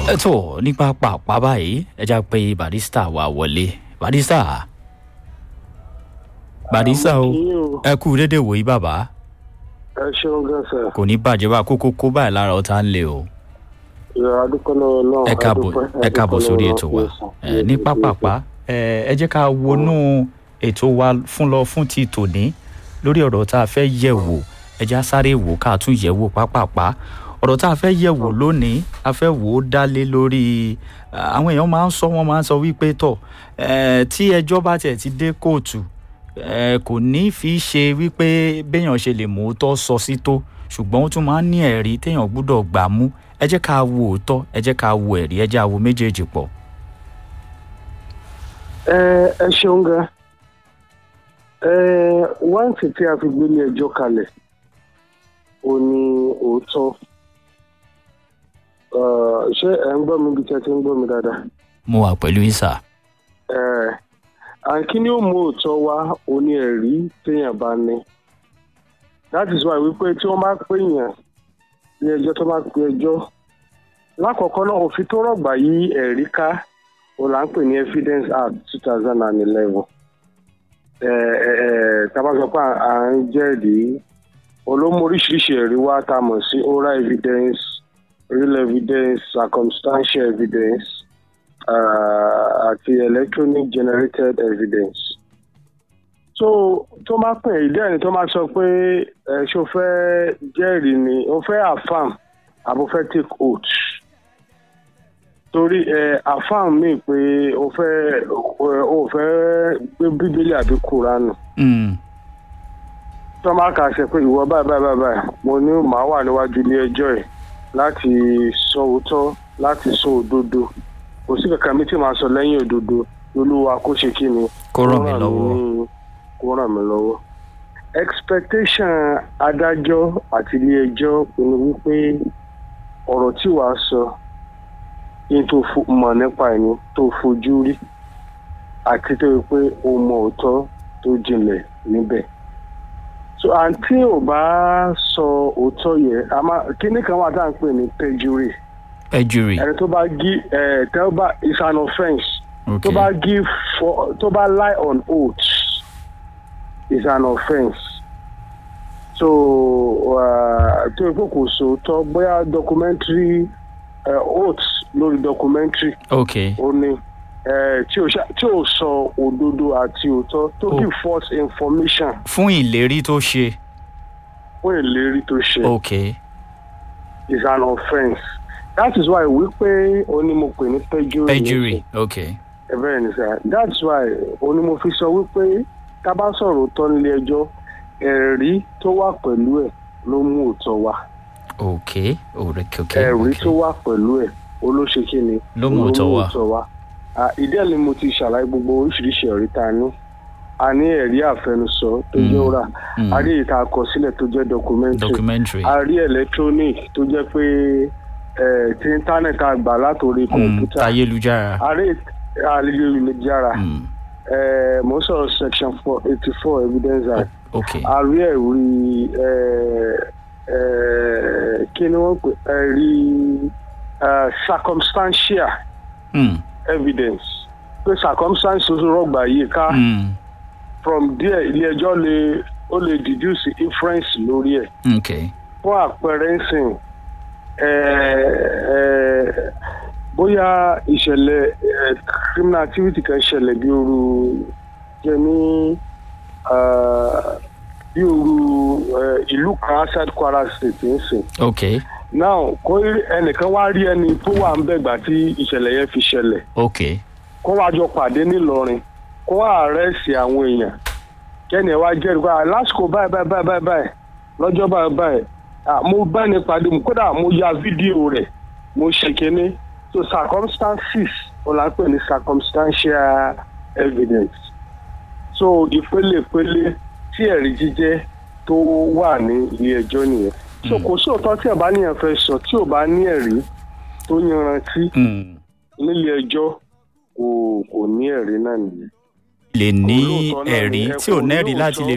tó nípa pàápàá báyìí ẹ já pé Barrister wà wọlé. Barrister o ẹ kú dédé wòyí bàbá. ẹ ṣeun gan sir. kò ní bàjẹ́ bá kókó báyìí lára ọ̀tá ń lé o. ẹ káàbọ̀ sórí ètò wa ní pápápá ẹ jẹ́ ká wọnú ètò wa fún ti tòní lórí ọ̀rọ̀ tá a fẹ́ yẹ̀ wò ẹ já sáré wò ká tún yẹ̀ wò pápápá ọ̀rọ̀ tá a fẹ́ yẹ̀ wò lónìí a fẹ́ wò ó dálé lórí àwọn èèyàn máa ń sọ wípé tọ̀ tí ẹjọ́ bá tiẹ̀ ti dé kóòtù kò ní fi ṣe wípé béèyàn ṣe lè mú òótọ́ sọ sí tó ṣùgbọ́n ó tún máa ń ní ẹ̀rí téèyàn gbọ́dọ̀ gbà mú ẹ jẹ́ ká wo òótọ́ ẹ jẹ́ ká wo ẹ̀rí ẹ jẹ́ ká wo méjèèjì pọ̀. ẹ ṣeun gan wáǹtì tí a fi gbélé ẹjọ́ kalẹ̀ ó ní òótọ́ ṣé ẹ ń gbọ́ mi bí tí ẹ ti ń gbọ́ mi dáadáa. mo wà pẹ̀lú ìsà. kí ni ó mú òótọ́ wá ó ní ẹ̀rí téèyàn bá ní that is why wípé tí wọ́n bá pèèyàn ní ẹjọ́ tó bá pe ẹjọ́ lákọ̀ọ́kọ́ náà òfin tó rọ̀gbà yí ẹ̀rí ká ó là ń pè ní Evidence Act 2011 tabasọpá à ń jẹ́rìí olómọ oríṣiríṣi ẹ̀rí wá tá a mọ̀ sí oral evidence real evidence circumstantial evidence àti electronic generated evidence. So tó máa pè ìdí ẹni tó máa sọ pé ṣó fẹ́ jẹ́rìí ni ó fẹ́ affirm àbò fẹ́ take oath torí affirm mi pé ó fẹ́ gbé bíbélì àbí kúránù. tó máa kà ṣe pé ìwọ báyìí mo ní màá wà níwájú ilé ẹjọ́ ẹ̀ láti sọ òótọ́ láti sọ òdodo kò sí kankan mi tí màá sọ lẹ́yìn òdodo olúwa kó ṣe kí ni kó ràn mí lọ́wọ́. Kó ràn mí lọ́wọ́. Expectation adájọ́ àti ilé ẹjọ́ ni wípé ọ̀rọ̀ tí wàá sọ ní tó mọ̀ nípa ẹni tó fojú rí àti tó yẹ pé o mọ òótọ́ tó jinlẹ̀ níbẹ̀. So àǹtí ò bá sọ òótọ́ yẹ kíní kan wà tá à ń pè ní perjury. ẹni tó bá is an offence. Okay. tó bá lie on oath is an offence. So tó yẹ kó kò sòótọ́ bóyá documentary oath lórí documentary. Okay. ó ní tí ò sọ òdodo àti òótọ́ tó give false information. fún ìlérí tó ṣe. Okay. is an offence. That is why wípé onímọ̀ pè ní perjury. Okay. Bẹ́ẹ̀ ni sir. That's why onímọ̀ fi sọ wípé tá bá sọ̀rọ̀ òótọ́ nílé ẹjọ́ ẹ̀rí tó wà pẹ̀lú ẹ̀ ló mú òótọ́ wá. Okay. ẹ̀rí tó wà pẹ̀lú ẹ̀ olóṣè kí ni ló mú òótọ́ wá. ìdí ẹ̀ ni mo ti ṣàlàyé gbogbo oríṣiríṣi ẹ̀rí tá a ní. A ní ẹ̀rí àfẹnusọ tó jẹ́ oral, a rí ìta àkọsílẹ̀ tó jẹ́ documentary, a rí electronic tó jẹ́ pé tí íńtánẹ̀tì àgbà látòrí kọ̀ǹpútà, ayélujára, a rí ayélujára. Mo sọ̀rọ̀ section 484 evidence act. Okay. A rí ẹ̀rí kí ni wọ́n pè ẹ̀rí circumstantial evidence pé circumstance tó rọ̀gbà yìí ká. From there ilé ẹjọ́ lè deduce inference lórí ẹ̀. Okay. Fún àpẹẹrẹ ńsìn bóyá ìṣẹ̀lẹ̀ criminal activity kan ṣẹlẹ̀ bí ooru jẹ́ ní bí ooru ìlú kan outside Kwara State ńsìn. Okay. Now kó ẹnìkan wá rí ẹni tó wà ń bẹ̀gbà tí ìṣẹ̀lẹ̀ yẹn fi ṣẹlẹ̀. Okay. Kó wá jọ pàdé nílọrin kó wá àrẹ́sì àwọn èèyàn kẹ́ni ẹ̀ wá jẹ́rìí pé lásìkò báyìí lọ́jọ́ báyìí mo bá ní pàdé mu kódà mo ya fídíò rẹ̀ mo ṣe kínní so circumstances ó là ń pè ní circumstantial evidence so ìpele tí ẹ̀rí jíjẹ́ tó wà ní ilé ẹjọ́ nìyẹn so kò sóòótọ́ tí ẹ̀ bá níyàn fẹ́ sọ tí ò bá ní ẹ̀rí tó yanrantí nílé ẹjọ́ kò ní ẹ̀rí náà nìyẹn. lè ní ẹ̀rí tí ò nẹ́rí láti lè